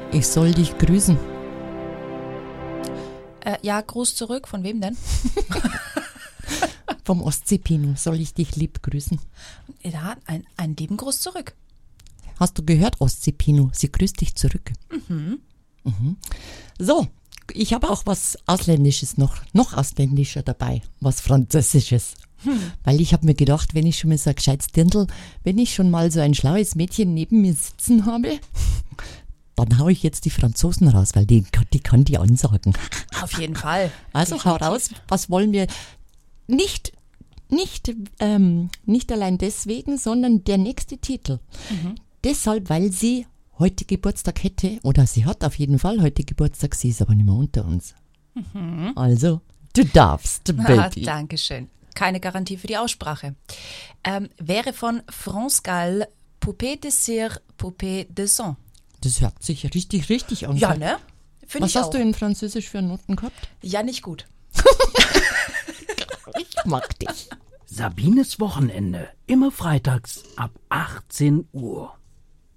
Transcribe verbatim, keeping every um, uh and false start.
Ich soll dich grüßen. Äh, ja, Gruß zurück. Von wem denn? Vom Ostseepino soll ich dich lieb grüßen. Ja, ein, einen lieben Gruß zurück. Hast du gehört, Ostseepino? Sie grüßt dich zurück. Mhm. Mhm. So, ich habe auch was Ausländisches noch, noch ausländischer dabei, was Französisches. Hm. Weil ich habe mir gedacht, wenn ich schon mal so ein gescheites Dirndl, wenn ich schon mal so ein schlaues Mädchen neben mir sitzen habe, dann hau ich jetzt die Franzosen raus, weil die, die kann die ansagen. Auf jeden Fall. Also Definitiv. Hau raus, was wollen wir? Nicht, nicht, ähm, nicht allein deswegen, sondern der nächste Titel. Mhm. Deshalb, weil sie heute Geburtstag hätte, oder sie hat auf jeden Fall heute Geburtstag, sie ist aber nicht mehr unter uns. Mhm. Also, du darfst, Baby. Ah, Dankeschön. Keine Garantie für die Aussprache. Ähm, wäre von France Gall Poupée de Cire, Poupée de Sang. Das hört sich richtig, richtig an. Ja, ne? Find Was ich hast auch. du in Französisch für Noten gehabt? Ja, nicht gut. Ich mag dich. Sabines Wochenende, immer freitags ab achtzehn Uhr.